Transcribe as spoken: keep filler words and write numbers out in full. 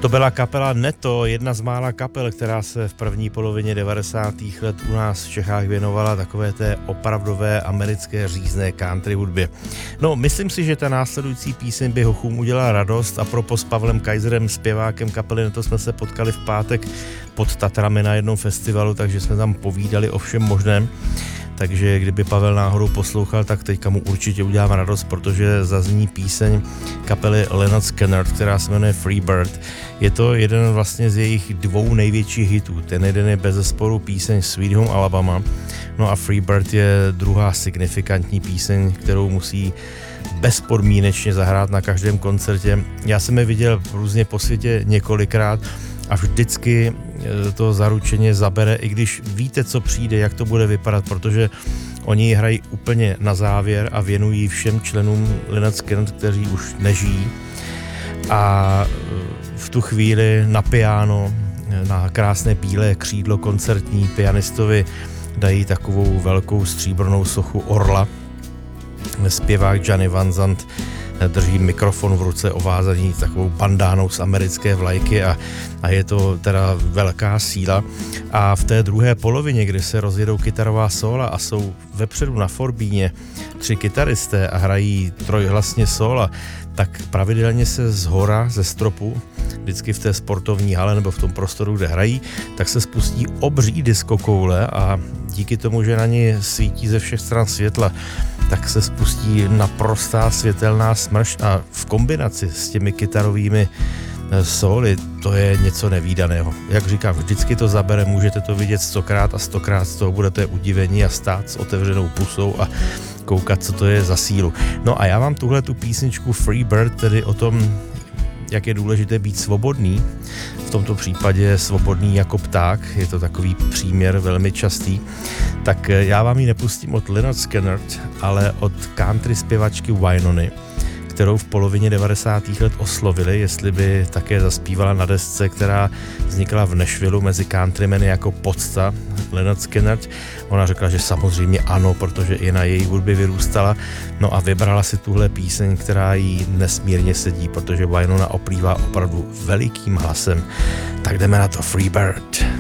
To byla kapela Netto, jedna z mála kapel, která se v první polovině devadesátých let u nás v Čechách věnovala takové té opravdové americké řízné country hudbě. No, myslím si, že ta následující píseň by hochům udělala radost a propos s Pavlem Kaiserem, zpěvákem kapely Netto, jsme se potkali v pátek pod Tatrami na jednom festivalu, takže jsme tam povídali o všem možném. Takže kdyby Pavel náhodou poslouchal, tak teďka mu určitě udělám radost, protože zazní píseň kapely Lynyrd Skynyrd, která se jmenuje Freebird. Je to jeden vlastně z jejich dvou největších hitů. Ten jeden je bezesporu píseň Sweet Home Alabama, no a Freebird je druhá signifikantní píseň, kterou musí bezpodmínečně zahrát na každém koncertě. Já jsem je viděl různě po světě několikrát a vždycky to zaručeně zabere, i když víte, co přijde, jak to bude vypadat, protože oni hrají úplně na závěr a věnují všem členům Lynyrd Skynyrd, kteří už nežijí. A v tu chvíli na piano, na krásné bílé křídlo koncertní pianistovi dají takovou velkou stříbrnou sochu orla. Zpěvák Gianni Van Zandt drží mikrofon v ruce ovázaný takovou bandánou z americké vlajky a, a je to teda velká síla. A v té druhé polovině, kdy se rozjedou kytarová sóla a jsou vepředu na forbíně tři kytaristé a hrají trojhlasně sóla, tak pravidelně se zhora, ze stropu, vždycky v té sportovní hale nebo v tom prostoru, kde hrají, tak se spustí obří diskokoule a díky tomu, že na ně svítí ze všech stran světla, tak se spustí naprostá světelná smršť a v kombinaci s těmi kytarovými sóly to je něco nevídaného. Jak říkám, vždycky to zabere, můžete to vidět stokrát a stokrát, z toho budete udivení a stát s otevřenou pusou a koukat, co to je za sílu. No a já vám tuhle tu písničku Freebird, tedy o tom, jak je důležité být svobodný, v tomto případě svobodný jako pták, je to takový příměr velmi častý, tak já vám ji nepustím od Lynyrd Skynyrd, ale od country zpěvačky Wynony, kterou v polovině devadesátých let oslovili, jestli by také zaspívala na desce, která vznikla v Nashvillu mezi countrymeny jako podsta Lynyrd Skynyrd. Ona řekla, že samozřejmě ano, protože i na její hudbě vyrůstala, no a vybrala si tuhle píseň, která jí nesmírně sedí, protože Wynona oplývá opravdu velikým hlasem. Tak jdeme na to, Freebird.